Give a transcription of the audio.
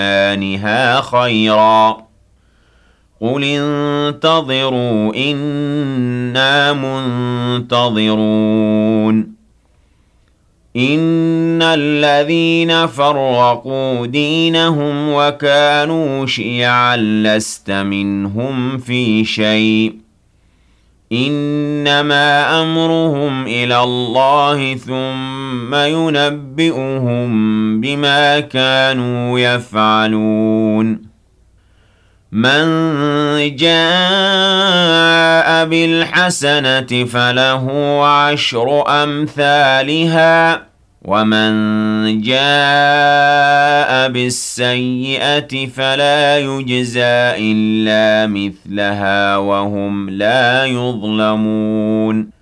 بِإِيمَانِهَا خَيْرًا قُلِ انتَظِرُوا إِنَّا مُنتَظِرُونَ إِنَّ الَّذِينَ فَرَّقُوا دِينَهُمْ وَكَانُوا شِيَعًا لَّسْتَ مِنْهُمْ فِي شَيْءٍ إِنَّمَا أَمْرُهُمْ إِلَى اللَّهِ ثُمَّ يُنَبِّئُهُم بِمَا كَانُوا يَفْعَلُونَ مَن جَاءَ بِالْحَسَنَةِ فَلَهُ عَشْرُ أَمْثَالِهَا وَمَن جَاءَ بِالسَّيِّئَةِ فَلَا يُجْزَىٰ إِلَّا مِثْلَهَا وَهُمْ لَا يُظْلَمُونَ